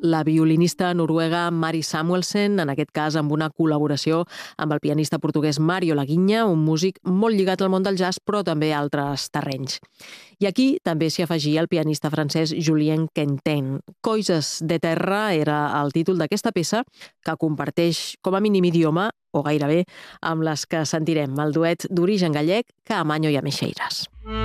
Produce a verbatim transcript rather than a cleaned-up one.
la violinista noruega Mari Samuelsen, en aquest cas amb una col·laboració amb el pianista portuguès Mário Laguinha, un músic molt lligat al món del jazz, però també a altres terrenys. I aquí també s'hi afegia el pianista francès Julien Quentin. Coises de terra era el títol d'aquesta peça, que comparteix com a mínim idioma, o gairebé, amb les que sentirem, el duet d'origen gallec Caamaño i Ameixeiras.